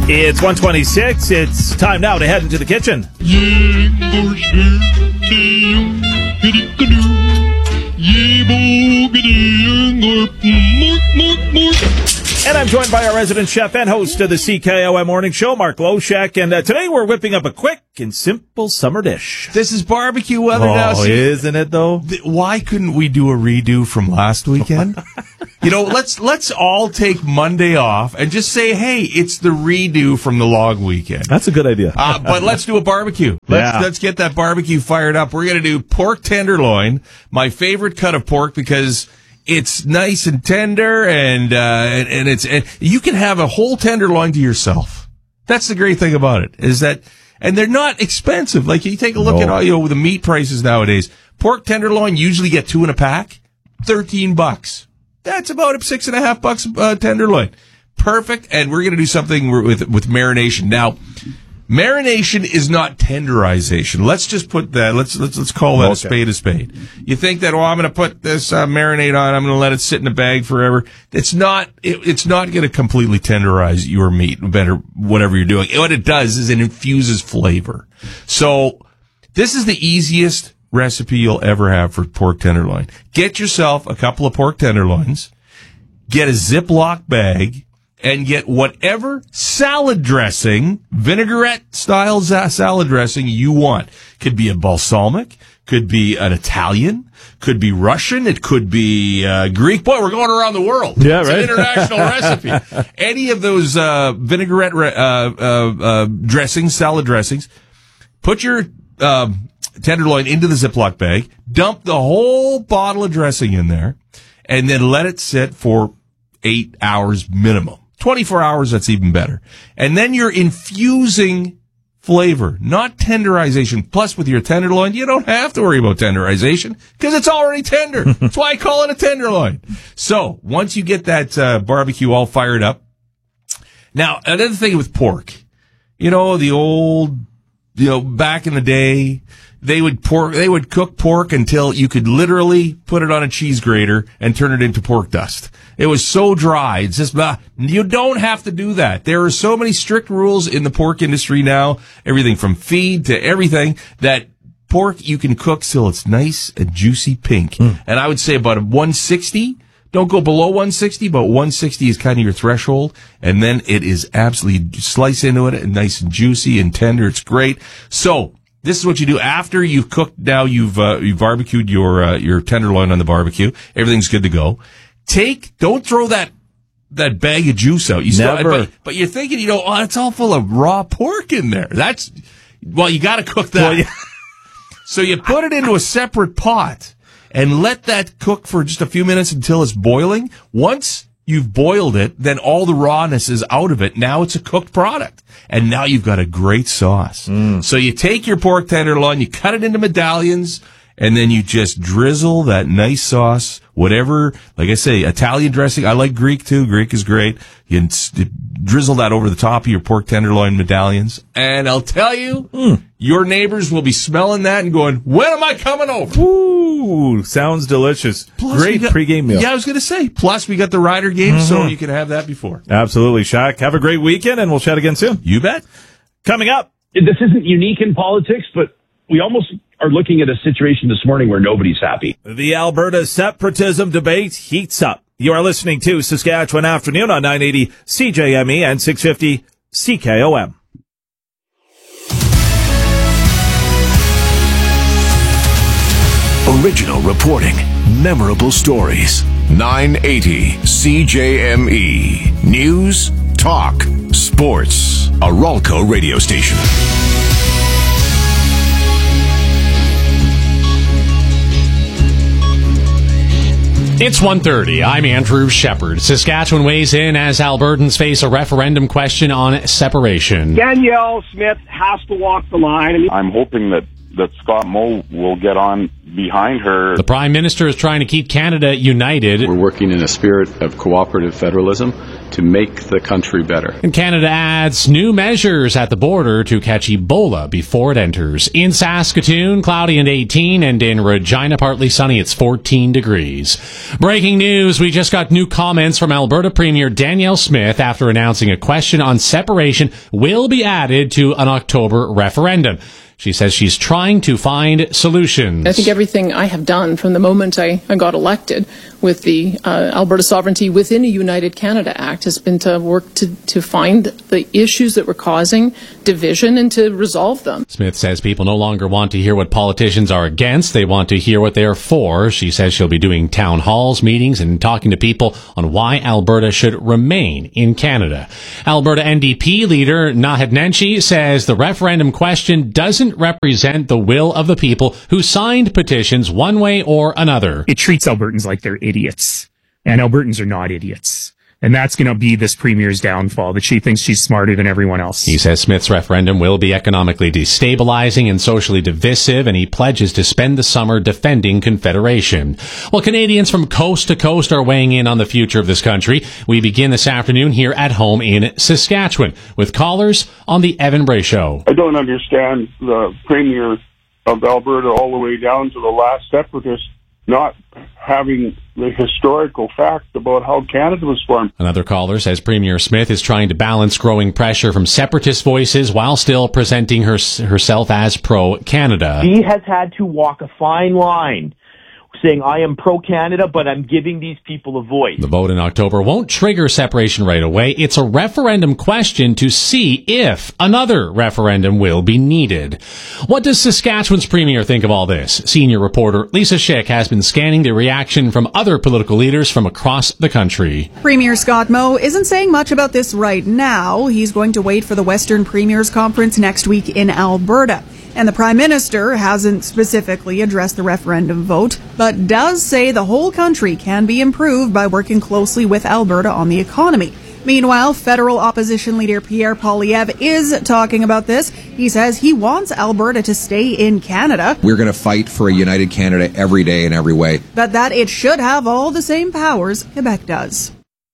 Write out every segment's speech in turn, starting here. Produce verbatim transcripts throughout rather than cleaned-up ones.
It's one twenty-six. It's time now to head into the kitchen. And I'm joined by our resident chef and host of the C K O M Morning Show, Mark Loshak. And uh, today we're whipping up a quick and simple summer dish. This is barbecue weather oh, now. See, isn't it, though? Th- why couldn't we do a redo from last weekend? You know, let's let's all take Monday off and just say, hey, it's the redo from the long weekend. That's a good idea. uh, but let's do a barbecue. Let's, yeah. let's get that barbecue fired up. We're going to do pork tenderloin, my favorite cut of pork because it's nice and tender, and uh, and, and it's and you can have a whole tenderloin to yourself. That's the great thing about it, is that, and they're not expensive. Like, you take a look no. at all, you know, the meat prices nowadays. Pork tenderloin usually get two in a pack, thirteen bucks. That's about a six and a half bucks uh, tenderloin. Perfect. And we're going to do something with with marination now. Marination is not tenderization. Let's just put that. Let's let's let's call that okay. a spade a spade. You think that, oh, I'm going to put this uh, marinade on. I'm going to let it sit in a bag forever. It's not. It, it's not going to completely tenderize your meat. Better whatever you're doing. What it does is it infuses flavor. So this is the easiest recipe you'll ever have for pork tenderloin. Get yourself a couple of pork tenderloins. Get a Ziploc bag. And get whatever salad dressing, vinaigrette-style salad dressing you want. Could be a balsamic, could be an Italian, could be Russian, it could be uh, Greek. Boy, we're going around the world. Yeah, it's right. An international recipe. Any of those uh, vinaigrette uh, uh, uh, dressings, salad dressings, put your uh, tenderloin into the Ziploc bag, dump the whole bottle of dressing in there, and then let it sit for eight hours minimum. twenty-four hours, that's even better. And then you're infusing flavor, not tenderization. Plus, with your tenderloin, you don't have to worry about tenderization because it's already tender. That's why I call it a tenderloin. So, once you get that uh, barbecue all fired up. Now, another thing with pork, you know, the old, you know, back in the day, they would pork, they would cook pork until you could literally put it on a cheese grater and turn it into pork dust. It was so dry. It's just, uh, you don't have to do that. There are so many strict rules in the pork industry now, everything from feed to everything, that pork you can cook till it's nice and juicy pink. Mm. And I would say about a one sixty. Don't go below one sixty, but one sixty is kind of your threshold. And then it is absolutely, slice into it and nice and juicy and tender. It's great. So, this is what you do after you've cooked. Now you've uh, you've barbecued your uh, your tenderloin on the barbecue. Everything's good to go. Take, don't throw that that bag of juice out. You still, Never. But, but you're thinking, you know, oh, it's all full of raw pork in there. That's, well, you got to cook that. Well, yeah. So you put it into a separate pot and let that cook for just a few minutes until it's boiling. Once you've boiled it, then all the rawness is out of it. Now it's a cooked product. And now you've got a great sauce. Mm. So you take your pork tenderloin, you cut it into medallions, and then you just drizzle that nice sauce, whatever, like I say, Italian dressing. I like Greek too. Greek is great. You drizzle that over the top of your pork tenderloin medallions. And I'll tell you, mm. your neighbors will be smelling that and going, when am I coming over? Ooh, sounds delicious. Plus great got, pregame meal. Yeah, I was going to say. Plus, we got the Rider game, mm-hmm. so you can have that before. Absolutely, Shaq. Have a great weekend, and we'll chat again soon. You bet. Coming up. This isn't unique in politics, but we almost are looking at a situation this morning where nobody's happy. The Alberta separatism debate heats up. You are listening to Saskatchewan Afternoon on nine eighty C J M E and six fifty C K O M. Original reporting, memorable stories. nine eighty C J M E. News, talk, sports. A Ralco radio station. It's one thirty. I'm Andrew Shepard. Saskatchewan weighs in as Albertans face a referendum question on separation. Danielle Smith has to walk the line. I mean, I'm hoping that, that Scott Moe will get on behind her. The Prime Minister is trying to keep Canada united. We're working in a spirit of cooperative federalism to make the country better. And Canada adds new measures at the border to catch Ebola before it enters. In Saskatoon, cloudy and eighteen, and in Regina, partly sunny, it's fourteen degrees. Breaking news, we just got new comments from Alberta Premier Danielle Smith after announcing a question on separation will be added to an October referendum. She says she's trying to find solutions. I think everything I have done from the moment I, I got elected with the uh, Alberta Sovereignty Within a United Canada Act has been to work to, to find the issues that were causing division and to resolve them. Smith says people no longer want to hear what politicians are against. They want to hear what they are for. She says she'll be doing town halls, meetings, and talking to people on why Alberta should remain in Canada. Alberta N D P leader Naheed Nenshi says the referendum question doesn't represent the will of the people who signed petitions one way or another. It treats Albertans like they're idiots, and Albertans are not idiots. And that's going to be this premier's downfall, that she thinks she's smarter than everyone else. He says Smith's referendum will be economically destabilizing and socially divisive, and he pledges to spend the summer defending Confederation. Well, Canadians from coast to coast are weighing in on the future of this country. We begin this afternoon here at home in Saskatchewan with callers on the Evan Bray Show. I don't understand the Premier of Alberta all the way down to the last separatist not having the historical fact about how Canada was formed. Another caller says Premier Smith is trying to balance growing pressure from separatist voices while still presenting her, herself as pro-Canada. She has had to walk a fine line, saying, I am pro-Canada, but I'm giving these people a voice. The vote in October won't trigger separation right away. It's a referendum question to see if another referendum will be needed. What does Saskatchewan's Premier think of all this? Senior reporter Lisa Schick has been scanning the reaction from other political leaders from across the country. Premier Scott Moe isn't saying much about this right now. He's going to wait for the Western Premiers Conference next week in Alberta. And the Prime Minister hasn't specifically addressed the referendum vote, but does say the whole country can be improved by working closely with Alberta on the economy. Meanwhile, federal opposition leader Pierre Poilievre is talking about this. He says he wants Alberta to stay in Canada. We're going to fight for a united Canada every day in every way. But that it should have all the same powers Quebec does.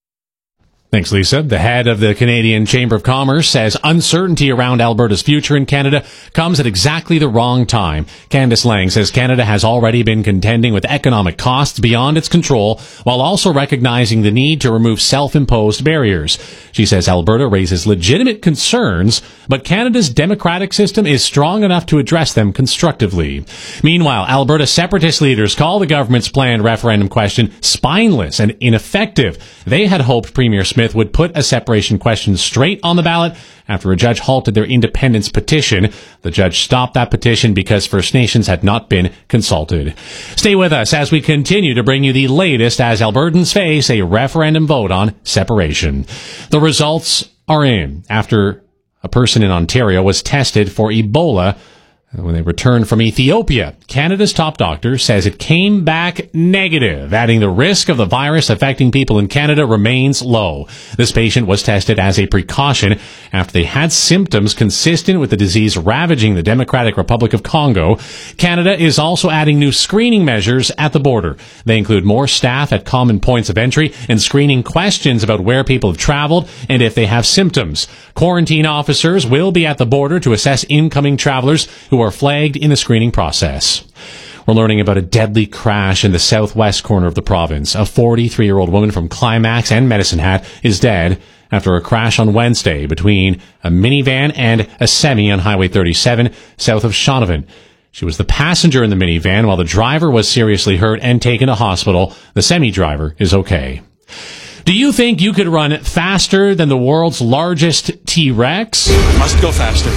Thanks, Lisa. The head of the Canadian Chamber of Commerce says uncertainty around Alberta's future in Canada comes at exactly the wrong time. Candice Lang says Canada has already been contending with economic costs beyond its control, while also recognizing the need to remove self-imposed barriers. She says Alberta raises legitimate concerns, but Canada's democratic system is strong enough to address them constructively. Meanwhile, Alberta separatist leaders call the government's planned referendum question spineless and ineffective. They had hoped Premier Smith would put a separation question straight on the ballot after a judge halted their independence petition. The judge stopped that petition because First Nations had not been consulted. Stay with us as we continue to bring you the latest as Albertans face a referendum vote on separation. The results are in after a person in Ontario was tested for Ebola when they returned from Ethiopia. Canada's top doctor says it came back negative, adding the risk of the virus affecting people in Canada remains low. This patient was tested as a precaution after they had symptoms consistent with the disease ravaging the Democratic Republic of Congo. Canada is also adding new screening measures at the border. They include more staff at common points of entry and screening questions about where people have traveled and if they have symptoms. Quarantine officers will be at the border to assess incoming travelers who are flagged in the screening process. We're learning about a deadly crash in the southwest corner of the province. A forty-three-year-old woman from Climax and Medicine Hat is dead after a crash on Wednesday between a minivan and a semi on Highway thirty-seven south of Shaunavon. She was the passenger in the minivan while the driver was seriously hurt and taken to hospital. The semi-driver is okay. Do you think you could run faster than the world's largest T-Rex? Must go faster.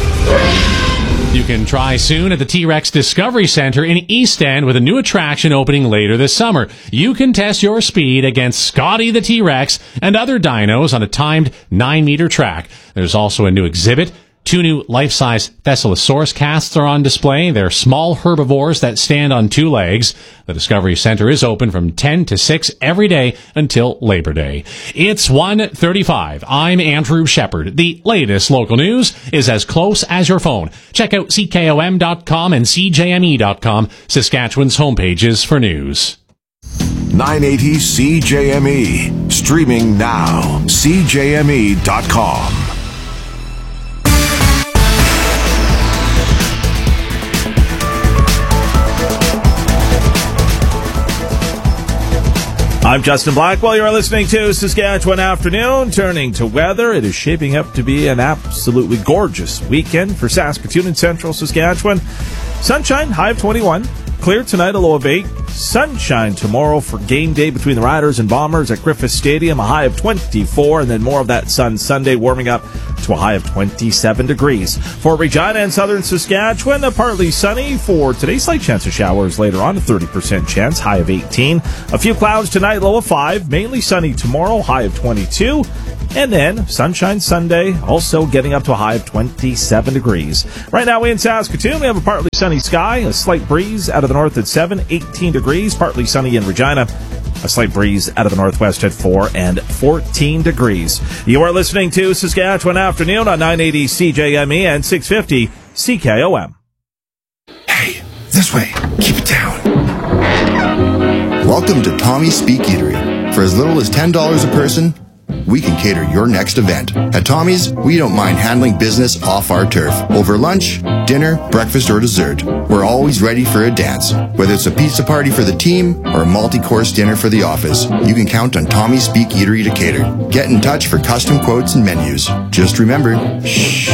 You can try soon at the T-Rex Discovery Center in East End with a new attraction opening later this summer. You can test your speed against Scotty the T-Rex and other dinos on a timed nine meter track. There's also a new exhibit Two new life-size Thescelosaurus casts are on display. They're small herbivores that stand on two legs. The Discovery Center is open from ten to six every day until Labor Day. It's one thirty-five. I'm Andrew Shepard. The latest local news is as close as your phone. Check out C K O M dot com and C J M E dot com, Saskatchewan's homepages for news. nine eighty C J M E. Streaming now. C J M E dot com. I'm Justin Blackwell. You are listening to Saskatchewan Afternoon. Turning to weather, it is shaping up to be an absolutely gorgeous weekend for Saskatoon and Central Saskatchewan. Sunshine, high of twenty-one. Clear tonight, a low of eight. Sunshine tomorrow for game day between the Riders and Bombers at Griffith Stadium, a high of twenty-four, and then more of that sun Sunday, warming up to a high of twenty-seven degrees. For Regina and Southern Saskatchewan, a partly sunny for today, slight chance of showers later on, a thirty percent chance, high of eighteen. A few clouds tonight, low of five. Mainly sunny tomorrow, high of twenty-two. And then sunshine Sunday, also getting up to a high of twenty-seven degrees. Right now in Saskatoon, we have a partly sunny sky, a slight breeze out of the north at seven, eighteen degrees, partly sunny in Regina, a slight breeze out of the northwest at four and fourteen degrees. You are listening to Saskatchewan Afternoon on nine eighty C J M E and six fifty C K O M. Hey, this way. Keep it down. Welcome to Tommy's Speak Eatery. For as little as ten dollars a person, we can cater your next event. At Tommy's, we don't mind handling business off our turf. Over lunch, dinner, breakfast, or dessert, we're always ready for a dance. Whether it's a pizza party for the team or a multi-course dinner for the office, you can count on Tommy's Speak Eatery to cater. Get in touch for custom quotes and menus. Just remember, shh.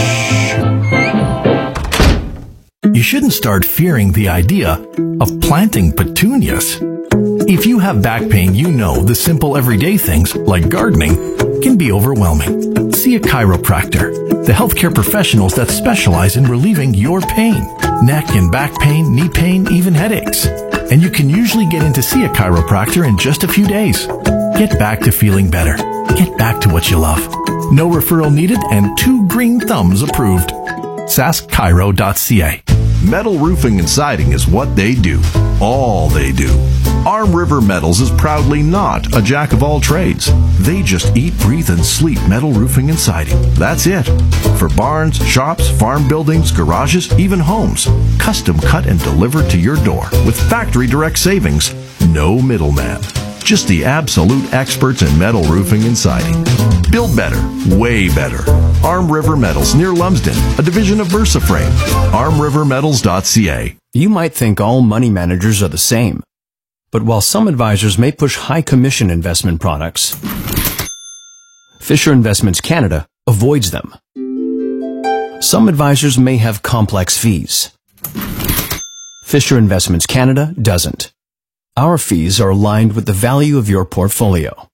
You shouldn't start fearing the idea of planting petunias. If you have back pain, you know the simple everyday things, like gardening, can be overwhelming. See a chiropractor, the healthcare professionals that specialize in relieving your pain, neck and back pain, knee pain, even headaches. And you can usually get in to see a chiropractor in just a few days. Get back to feeling better. Get back to what you love. No referral needed and two green thumbs approved. sask chiro dot c a. Metal roofing and siding is what they do. All they do. Arm River Metals is proudly not a jack of all trades. They just eat, breathe, and sleep metal roofing and siding. That's it. For barns, shops, farm buildings, garages, even homes. Custom cut and delivered to your door with factory direct savings. No middleman. Just the absolute experts in metal roofing and siding. Build better, way better. Arm River Metals near Lumsden, a division of VersaFrame. arm river metals dot c a. You might think all money managers are the same. But while some advisors may push high commission investment products, Fisher Investments Canada avoids them. Some advisors may have complex fees. Fisher Investments Canada doesn't. Our fees are aligned with the value of your portfolio.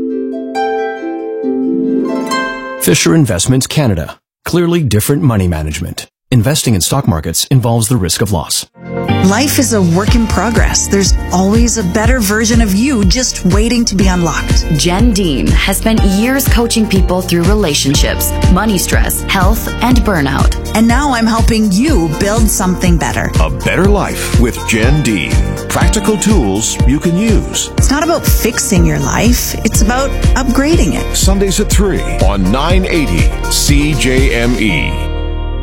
Fisher Investments Canada. Clearly different money management. Investing in stock markets involves the risk of loss. Life is a work in progress. There's always a better version of you just waiting to be unlocked. Jen Dean has spent years coaching people through relationships, money stress, health, and burnout. And now I'm helping you build something better. A better life with Jen Dean. Practical tools you can use. It's not about fixing your life. It's about upgrading it. Sundays at three on nine eighty C J M E.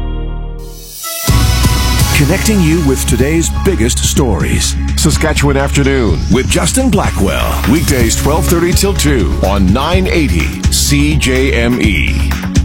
Connecting you with today's biggest stories. Saskatchewan Afternoon with Justin Blackwell. Weekdays twelve thirty till two on nine eighty C J M E.